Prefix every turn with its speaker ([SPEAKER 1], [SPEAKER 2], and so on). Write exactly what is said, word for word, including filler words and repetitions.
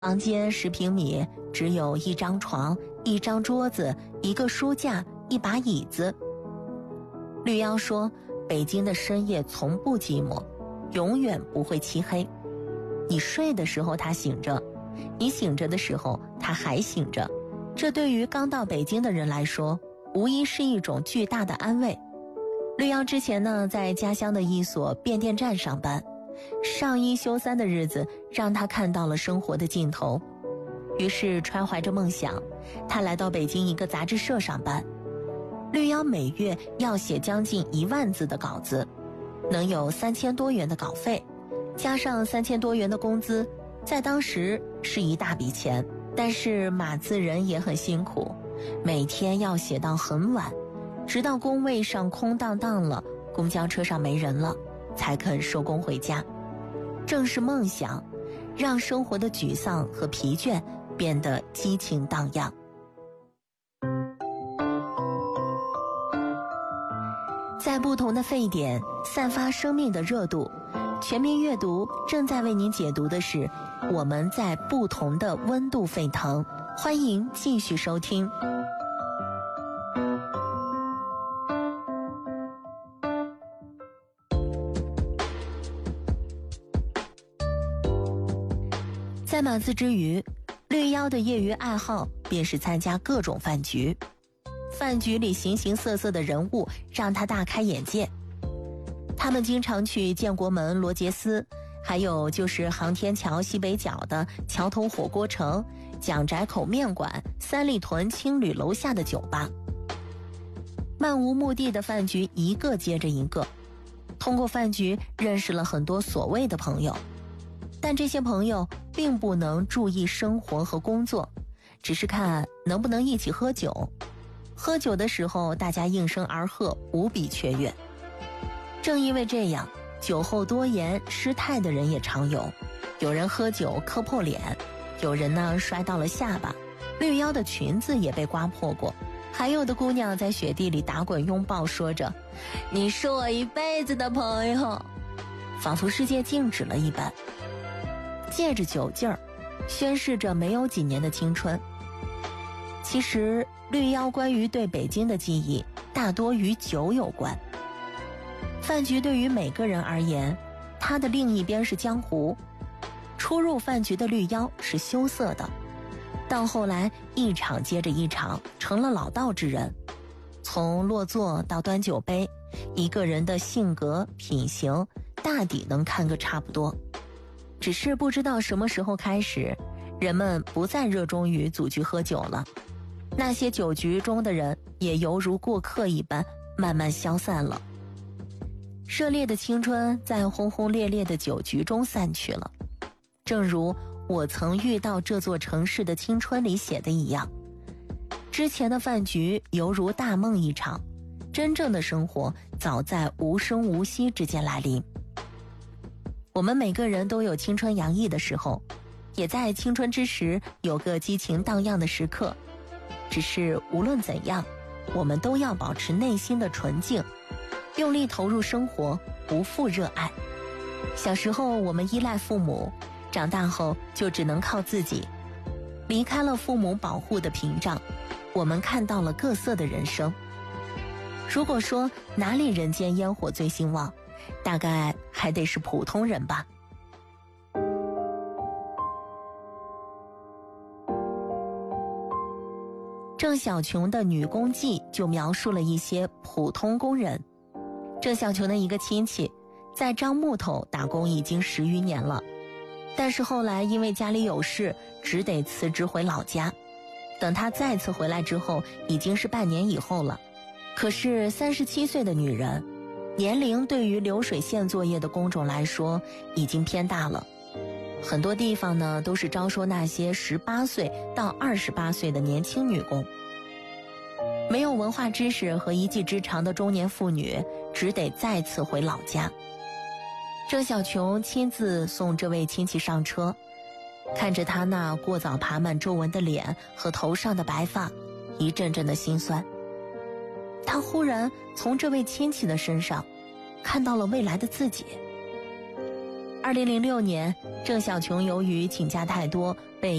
[SPEAKER 1] 房间十平米，只有一张床、一张桌子、一个书架、一把椅子。绿妖说，北京的深夜从不寂寞，永远不会漆黑。你睡的时候他醒着，你醒着的时候他还醒着。这对于刚到北京的人来说，无疑是一种巨大的安慰。绿妖之前呢，在家乡的一所变电站上班，上一休三的日子让他看到了生活的尽头。于是揣怀着梦想，他来到北京一个杂志社上班。绿妖每月要写将近一万字的稿子，能有三千多元的稿费，加上三千多元的工资，在当时是一大笔钱。但是码字人也很辛苦，每天要写到很晚，直到工位上空荡荡了，公交车上没人了，才肯收工回家。正是梦想，让生活的沮丧和疲倦变得激情荡漾。在不同的沸点散发生命的热度，全民阅读正在为您解读的是我们在不同的温度沸腾。欢迎继续收听。在码字之余，绿妖的业余爱好便是参加各种饭局。饭局里形形色色的人物让他大开眼界。他们经常去建国门罗杰斯，还有就是航天桥西北角的桥头火锅城、蒋宅口面馆、三里屯青旅楼下的酒吧。漫无目的的饭局一个接着一个，通过饭局认识了很多所谓的朋友，但这些朋友并不能注意生活和工作，只是看能不能一起喝酒。喝酒的时候大家应声而喝，无比雀跃。正因为这样，酒后多言失态的人也常有，有人喝酒磕破脸，有人呢摔到了下巴，绿妖的裙子也被刮破过，还有的姑娘在雪地里打滚拥抱，说着你是我一辈子的朋友，仿佛世界静止了一般。借着酒劲儿，宣示着没有几年的青春。其实绿妖关于对北京的记忆大多与酒有关。饭局对于每个人而言，它的另一边是江湖。初入饭局的绿妖是羞涩的，到后来一场接着一场，成了老道之人。从落座到端酒杯，一个人的性格品行大抵能看个差不多。只是不知道什么时候开始，人们不再热衷于组局喝酒了，那些酒局中的人也犹如过客一般慢慢消散了。热烈的青春在轰轰烈烈的酒局中散去了，正如我曾遇到这座城市的青春里写的一样，之前的饭局犹如大梦一场，真正的生活早在无声无息之间来临。我们每个人都有青春洋溢的时候，也在青春之时有个激情荡漾的时刻，只是无论怎样，我们都要保持内心的纯净，用力投入生活，不负热爱。小时候我们依赖父母，长大后就只能靠自己。离开了父母保护的屏障，我们看到了各色的人生。如果说哪里人间烟火最兴旺，大概还得是普通人吧。郑晓琼的《女工记》就描述了一些普通工人。郑晓琼的一个亲戚在张木头打工已经十余年了，但是后来因为家里有事，只得辞职回老家。等他再次回来之后，已经是半年以后了。可是三十七岁的女人，年龄对于流水线作业的工种来说已经偏大了。很多地方呢都是招收那些十八岁到二十八岁的年轻女工。没有文化知识和一技之长的中年妇女只得再次回老家。郑晓琼亲自送这位亲戚上车，看着他那过早爬满皱纹的脸和头上的白发，一阵阵的心酸。他忽然从这位亲戚的身上看到了未来的自己。 二零零六年，郑晓琼由于请假太多，被